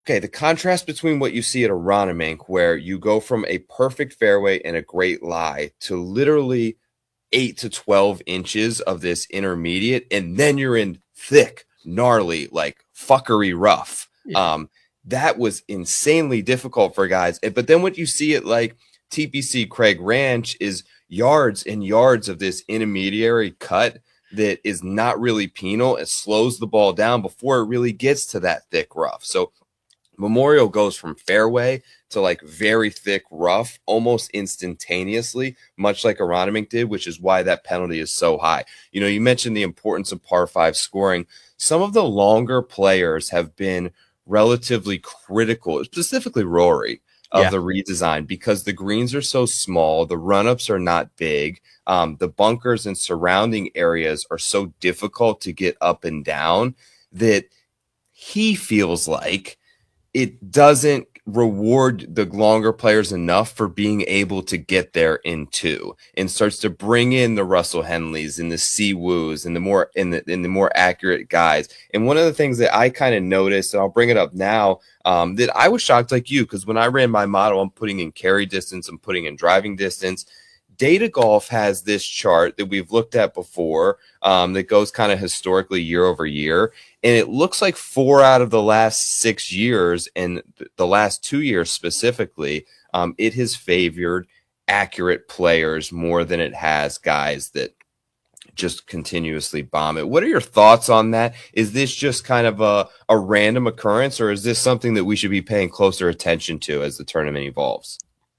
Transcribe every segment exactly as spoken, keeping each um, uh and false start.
Okay, the contrast between what you see at Aronimink, where you go from a perfect fairway and a great lie to literally eight to twelve inches of this intermediate, and then you're in thick, gnarly, like fuckery rough. Yeah. Um, that was insanely difficult for guys. But then what you see at like T P C Craig Ranch is yards and yards of this intermediary cut that is not really penal. It slows the ball down before it really gets to that thick rough. So Memorial goes from fairway to like very thick rough almost instantaneously, much like Aronimink did, which is why that penalty is so high. You know, you mentioned the importance of par five scoring. Some of the longer players have been relatively critical, specifically Rory, of Yeah. the redesign because the greens are so small, the run-ups are not big, um, the bunkers and surrounding areas are so difficult to get up and down that he feels like it doesn't reward the longer players enough for being able to get there in two, and starts to bring in the Russell Henleys and the Si Woos and the more and the, and the more accurate guys. And one of the things that I kind of noticed, and I'll bring it up now, um, that I was shocked like you, because when I ran my model, I'm putting in carry distance, I'm putting in driving distance. Data Golf has this chart that we've looked at before, um, that goes kind of historically year over year. And it looks like four out of the last six years, and the last two years specifically, um, it has favored accurate players more than it has guys that just continuously bomb it. What are your thoughts on that? Is this just kind of a, a random occurrence, or is this something that we should be paying closer attention to as the tournament evolves?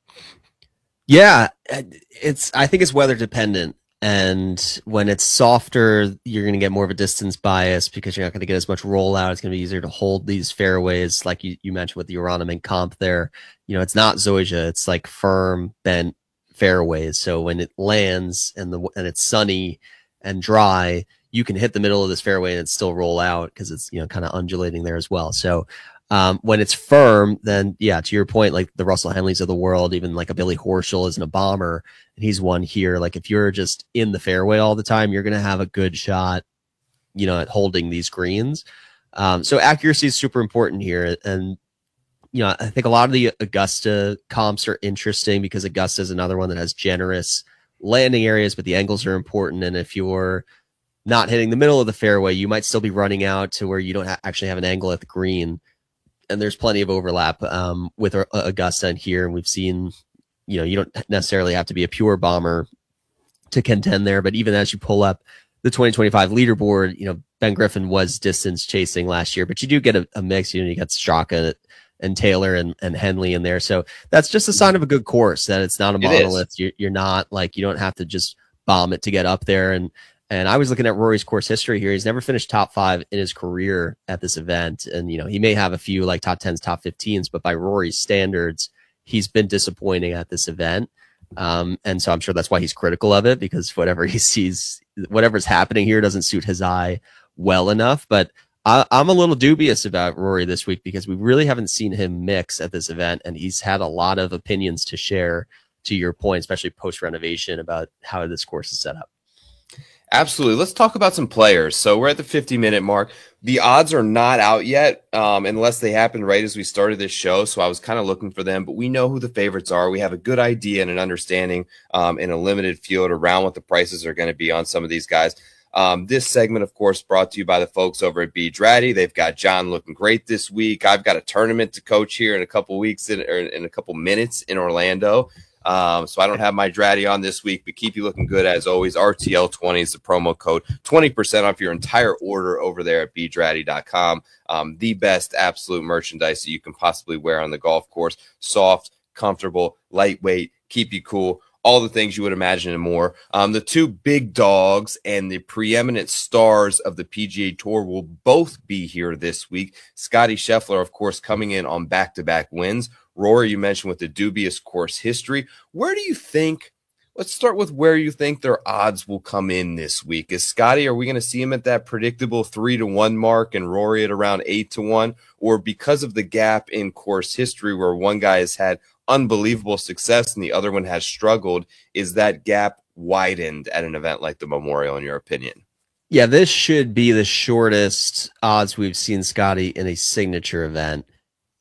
Yeah, it's I think it's weather dependent. And when it's softer, you're going to get more of a distance bias because you're not going to get as much rollout. It's going to be easier to hold these fairways, like you, you mentioned with the Aronimink comp there. You know, it's not Zoysia. It's like firm, bent fairways. So when it lands and the and it's sunny and dry, you can hit the middle of this fairway and it still roll out because it's, you know, kind of undulating there as well. So um, when it's firm, then yeah, to your point, like the Russell Henleys of the world, even like a Billy Horschel isn't a bomber, and he's one here. Like if you're just in the fairway all the time, you're going to have a good shot, you know, at holding these greens. Um, so accuracy is super important here. And, you know, I think a lot of the Augusta comps are interesting because Augusta is another one that has generous landing areas, but the angles are important. And if you're not hitting the middle of the fairway, you might still be running out to where you don't ha- actually have an angle at the green. And there's plenty of overlap um, with Augusta and here. And we've seen, you know, you don't necessarily have to be a pure bomber to contend there. But even as you pull up the twenty twenty-five leaderboard, you know, Ben Griffin was distance chasing last year, but you do get a, a mix. You know, you got Straka and Taylor and, and Henley in there. So that's just a sign of a good course, that it's not a monolith. You're, you're not like, you don't have to just bomb it to get up there. And And I was looking at Rory's course history here. He's never finished top five in his career at this event. And, you know, he may have a few like top tens, top fifteens, but by Rory's standards, he's been disappointing at this event. Um, and so I'm sure that's why he's critical of it, because whatever he sees, whatever's happening here doesn't suit his eye well enough. But I, I'm a little dubious about Rory this week because we really haven't seen him mix at this event. And he's had a lot of opinions to share, to your point, especially post renovation, about how this course is set up. Absolutely. Let's talk about some players. So we're at the fifty minute mark. The odds are not out yet, um, unless they happened right as we started this show. So I was kind of looking for them, but we know who the favorites are. We have a good idea and an understanding um, in a limited field around what the prices are going to be on some of these guys. Um, this segment, of course, brought to you by the folks over at B. Draddy. They've got John looking great this week. I've got a tournament to coach here in a couple weeks, in, or in a couple minutes in Orlando. Um, so I don't have my Draddy on this week, but keep you looking good as always. R T L twenty is the promo code. twenty percent off your entire order over there at b draddy dot com. Um, the best absolute merchandise that you can possibly wear on the golf course. Soft, comfortable, lightweight, keep you cool. All the things you would imagine and more. Um, the two big dogs and the preeminent stars of the P G A Tour will both be here this week. Scotty Scheffler, of course, coming in on back-to-back wins. Rory, you mentioned with the dubious course history. Where do you think, let's start with where you think their odds will come in this week. Is Scotty, are we going to see him at that predictable three to one mark and Rory at around eight to one? Or because of the gap in course history where one guy has had unbelievable success and the other one has struggled, is that gap widened at an event like the Memorial, in your opinion? Yeah, this should be the shortest odds we've seen Scotty in a signature event.